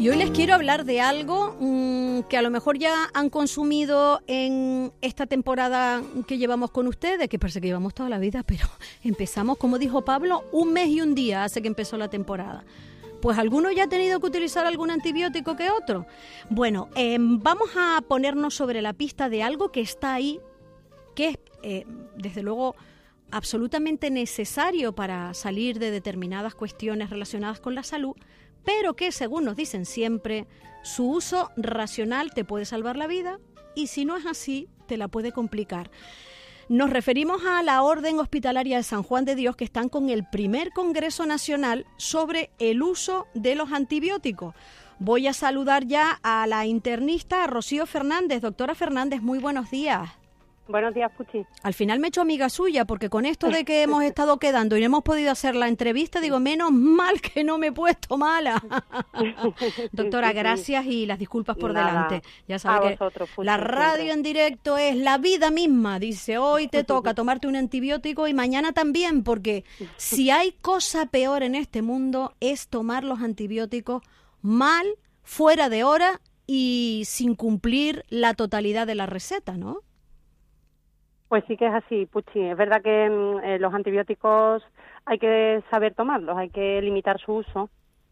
Y hoy les quiero hablar de algo que a lo mejor ya han consumido en esta temporada que llevamos con ustedes, que parece que llevamos toda la vida, pero empezamos, como dijo Pablo, 1 mes y 1 día hace que empezó la temporada. Pues alguno ya ha tenido que utilizar algún antibiótico que otro. Bueno, vamos a ponernos sobre la pista de algo que está ahí, que es, desde luego, absolutamente necesario para salir de determinadas cuestiones relacionadas con la salud, pero que, según nos dicen siempre, su uso racional te puede salvar la vida y si no es así, te la puede complicar. Nos referimos a la Orden Hospitalaria de San Juan de Dios, que están con el primer Congreso Nacional sobre el uso de los antibióticos. Voy a saludar ya a la internista, a Rocío Fernández. Doctora Fernández, muy buenos días. Buenos días, Puchi. Al final me he hecho amiga suya, porque con esto de que hemos estado quedando y no hemos podido hacer la entrevista, digo, menos mal que no me he puesto mala. Doctora, gracias y las disculpas por delante. Ya sabe que la radio en directo es la vida misma. Dice, hoy te toca tomarte un antibiótico y mañana también, porque si hay cosa peor en este mundo es tomar los antibióticos mal, fuera de hora y sin cumplir la totalidad de la receta, ¿no? Pues sí que es así, Puchi. Es verdad que los antibióticos hay que saber tomarlos, hay que limitar su uso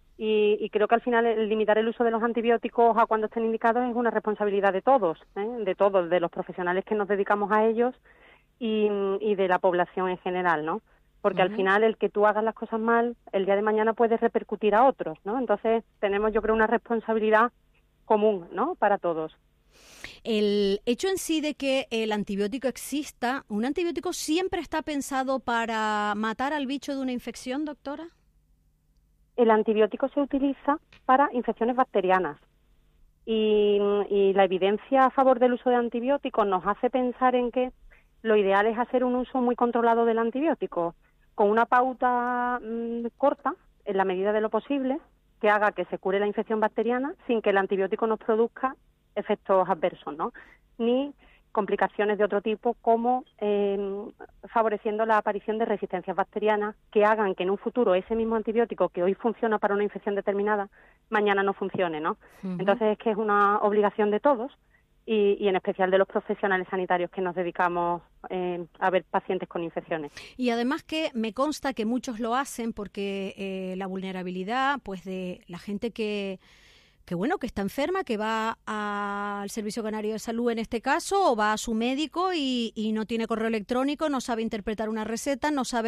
y creo que al final el limitar el uso de los antibióticos a cuando estén indicados es una responsabilidad de todos, de los profesionales que nos dedicamos a ellos y de la población en general, ¿no? Porque al final el que tú hagas las cosas mal, el día de mañana puede repercutir a otros, ¿no? Entonces tenemos, yo creo, una responsabilidad común, ¿no? Para todos. El hecho en sí de que el antibiótico exista, ¿un antibiótico siempre está pensado para matar al bicho de una infección, doctora? El antibiótico se utiliza para infecciones bacterianas y la evidencia a favor del uso de antibióticos nos hace pensar en que lo ideal es hacer un uso muy controlado del antibiótico, con una pauta corta, en la medida de lo posible, que haga que se cure la infección bacteriana sin que el antibiótico nos produzca efectos adversos, ¿no? Ni complicaciones de otro tipo, como favoreciendo la aparición de resistencias bacterianas que hagan que en un futuro ese mismo antibiótico que hoy funciona para una infección determinada, mañana no funcione, ¿no? Entonces es que es una obligación de todos y en especial de los profesionales sanitarios que nos dedicamos a ver pacientes con infecciones. Y además que me consta que muchos lo hacen porque la vulnerabilidad, pues, de la gente que está enferma, que va al Servicio Canario de Salud en este caso, o va a su médico y no tiene correo electrónico, no sabe interpretar una receta, no sabe